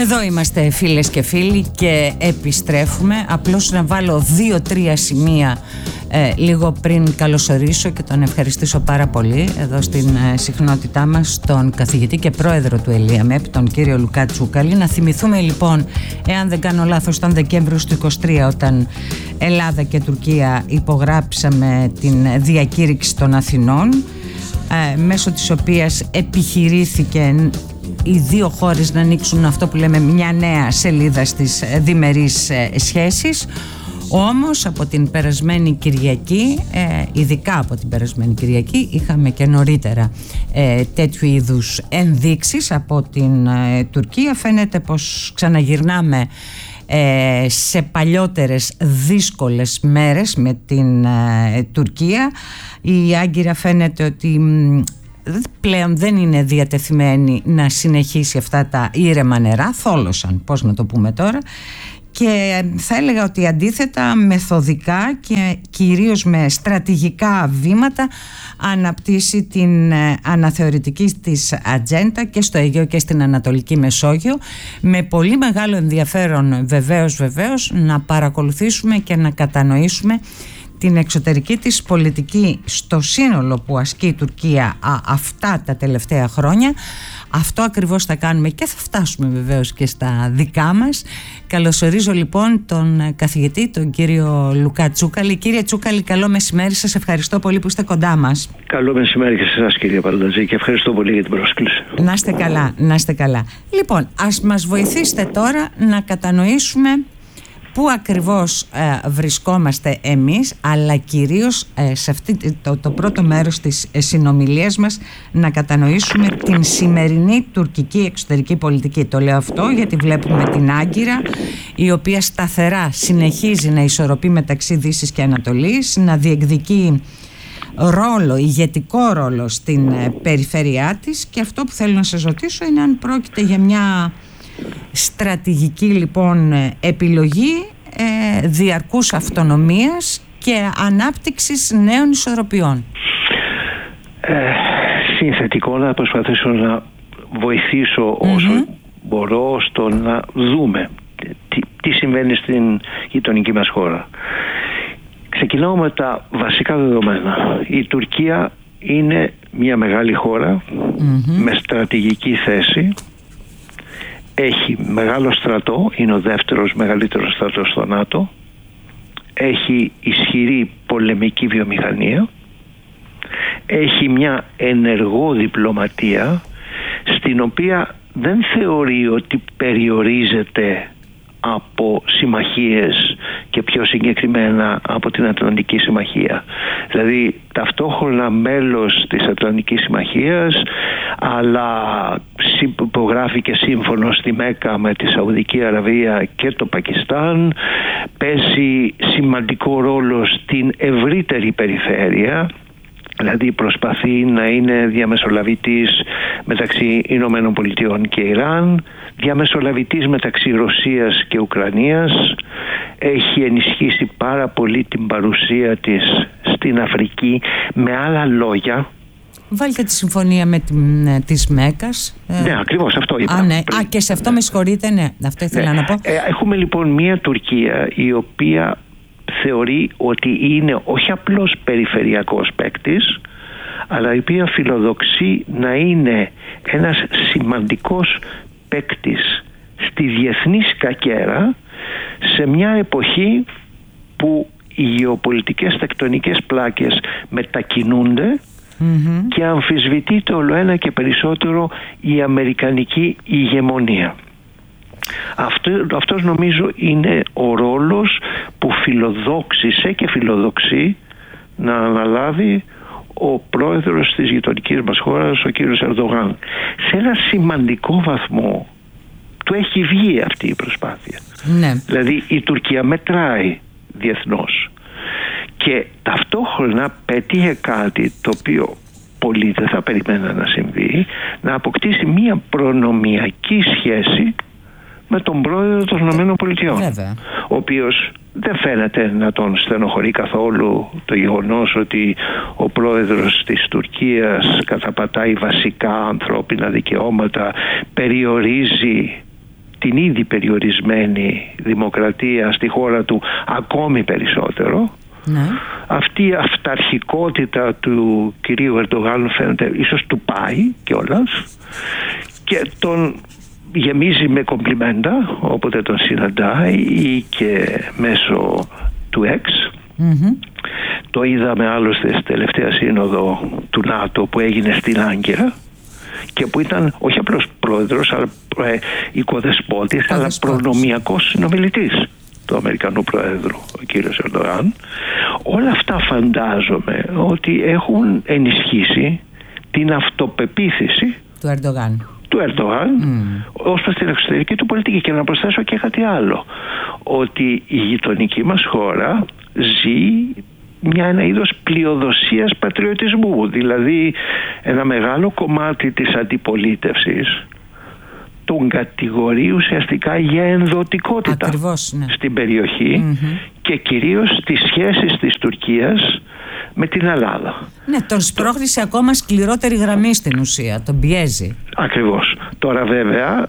Εδώ είμαστε φίλες και φίλοι και επιστρέφουμε. Απλώς να βάλω 2-3 σημεία λίγο πριν καλωσορίσω και τον ευχαριστήσω πάρα πολύ εδώ στην συχνότητά μας τον καθηγητή και πρόεδρο του ΕΛΙΑΜΕΠ, τον κύριο Λουκά Τσούκαλη. Να θυμηθούμε λοιπόν, εάν δεν κάνω λάθος, τον Δεκέμβριο του 2023, όταν Ελλάδα και Τουρκία υπογράψαμε την διακήρυξη των Αθηνών, μέσω της οποίας επιχειρήθηκε οι δύο χώρες να ανοίξουν αυτό που λέμε μια νέα σελίδα στις διμερείς σχέσεις. Όμως από την περασμένη Κυριακή, ειδικά από την περασμένη Κυριακή, είχαμε και νωρίτερα τέτοιου είδους ενδείξεις από την Τουρκία. Φαίνεται πως ξαναγυρνάμε σε παλιότερες δύσκολες μέρες με την Τουρκία. Η Άγκυρα φαίνεται ότι πλέον δεν είναι διατεθειμένη να συνεχίσει αυτά τα ήρεμα νερά, θόλωσαν, πώς να το πούμε τώρα, και θα έλεγα ότι αντίθετα μεθοδικά και κυρίως με στρατηγικά βήματα αναπτύσσει την αναθεωρητική της ατζέντα και στο Αιγαίο και στην Ανατολική Μεσόγειο, με πολύ μεγάλο ενδιαφέρον βεβαίως να παρακολουθήσουμε και να κατανοήσουμε την εξωτερική της πολιτική στο σύνολο που ασκεί η Τουρκία αυτά τα τελευταία χρόνια. Αυτό ακριβώς θα κάνουμε και θα φτάσουμε βεβαίως και στα δικά μας. Καλωσορίζω λοιπόν τον καθηγητή, τον κύριο Λουκά Τσούκαλη. Κύριε Τσούκαλη, καλό μεσημέρι, σας ευχαριστώ πολύ που είστε κοντά μας. Καλό μεσημέρι και σε εσάς, κύριε Παρανταζή, και ευχαριστώ πολύ για την πρόσκληση. Να είστε καλά, να είστε καλά. Λοιπόν, ας μας βοηθήσετε τώρα να κατανοήσουμε πού ακριβώς βρισκόμαστε εμείς, αλλά κυρίως σε αυτή το πρώτο μέρος της συνομιλίας μας να κατανοήσουμε την σημερινή τουρκική εξωτερική πολιτική. Το λέω αυτό γιατί βλέπουμε την Άγκυρα, η οποία σταθερά συνεχίζει να ισορροπεί μεταξύ Δύσης και Ανατολής, να διεκδικεί ηγετικό ρόλο στην περιφέρειά της, και αυτό που θέλω να σας ρωτήσω είναι αν πρόκειται για μια στρατηγική λοιπόν επιλογή διαρκούς αυτονομίας και ανάπτυξης νέων ισορροπιών. Συνθετικό να προσπαθήσω να βοηθήσω όσο μπορώ στο να δούμε τι συμβαίνει στην γειτονική μας χώρα. Ξεκινάω με τα βασικά δεδομένα. Η Τουρκία είναι μια μεγάλη χώρα με στρατηγική θέση. Έχει μεγάλο στρατό, είναι ο δεύτερος μεγαλύτερος στρατός στο ΝΑΤΟ. Έχει ισχυρή πολεμική βιομηχανία. Έχει μια ενεργό διπλωματία, στην οποία δεν θεωρεί ότι περιορίζεται από συμμαχίες και πιο συγκεκριμένα από την Ατλαντική Συμμαχία. Δηλαδή ταυτόχρονα μέλος της Ατλαντικής Συμμαχίας, αλλά υπογράφει και σύμφωνο στη Μέκκα με τη Σαουδική Αραβία και το Πακιστάν, παίζει σημαντικό ρόλο στην ευρύτερη περιφέρεια. Δηλαδή προσπαθεί να είναι διαμεσολαβητής μεταξύ Ηνωμένων Πολιτειών και Ιράν, διαμεσολαβητής μεταξύ Ρωσίας και Ουκρανίας. Έχει ενισχύσει πάρα πολύ την παρουσία της στην Αφρική. Με άλλα λόγια, βάλτε τη συμφωνία με της Μέκας. Ναι, ακριβώς αυτό είπα. Ναι. Και σε αυτό με συγχωρείτε, ναι, αυτό ήθελα να πω. Έχουμε λοιπόν μια Τουρκία η οποία θεωρεί ότι είναι όχι απλώς περιφερειακός παίκτης, αλλά η οποία φιλοδοξεί να είναι ένας σημαντικός παίκτης στη διεθνή σκακέρα, σε μια εποχή που οι γεωπολιτικές τεκτονικές πλάκες μετακινούνται και αμφισβητείται όλο ένα και περισσότερο η αμερικανική ηγεμονία. Αυτός νομίζω είναι ο ρόλος που φιλοδόξησε και φιλοδοξεί να αναλάβει ο πρόεδρος της γειτονικής μας χώρας, ο κύριος Ερντογάν. Σε ένα σημαντικό βαθμό του έχει βγει αυτή η προσπάθεια. Ναι. Δηλαδή η Τουρκία μετράει διεθνώς και ταυτόχρονα πέτυχε κάτι το οποίο πολλοί δεν θα περιμέναν να συμβεί, να αποκτήσει μια προνομιακή σχέση με τον πρόεδρο των ΗΠΑ, ο οποίος δεν φαίνεται να τον στενοχωρεί καθόλου το γεγονός ότι ο πρόεδρος της Τουρκίας καταπατάει βασικά ανθρώπινα δικαιώματα, περιορίζει την ήδη περιορισμένη δημοκρατία στη χώρα του ακόμη περισσότερο. Ναι. Αυτή η αυταρχικότητα του κυρίου Ερντογάν φαίνεται ίσως του πάει κιόλας και τον γεμίζει με κομπλιμέντα όποτε τον συναντάει ή και μέσω του X. Το είδαμε άλλωστε στη τελευταία σύνοδο του ΝΑΤΟ που έγινε στην Άγκυρα και που ήταν όχι απλώς πρόεδρος αλλά οικοδεσπότης αλλά προνομιακός συνομιλητής του Αμερικανού Προέδρου, ο κύριος Ερντογάν. Όλα αυτά φαντάζομαι ότι έχουν ενισχύσει την αυτοπεποίθηση του Ερντογάν ως προς την εξωτερική του πολιτική. Και να προσθέσω και κάτι άλλο, ότι η γειτονική μας χώρα ζει ένα είδος πλειοδοσίας πατριωτισμού, δηλαδή ένα μεγάλο κομμάτι της αντιπολίτευσης τον κατηγορεί ουσιαστικά για ενδοτικότητα. Ακριβώς, ναι. Στην περιοχή και κυρίως στις σχέσεις της Τουρκίας με την Ελλάδα. Ναι, τον σπρώχνει σε ακόμα σκληρότερη γραμμή στην ουσία, τον πιέζει. Ακριβώς. Τώρα βέβαια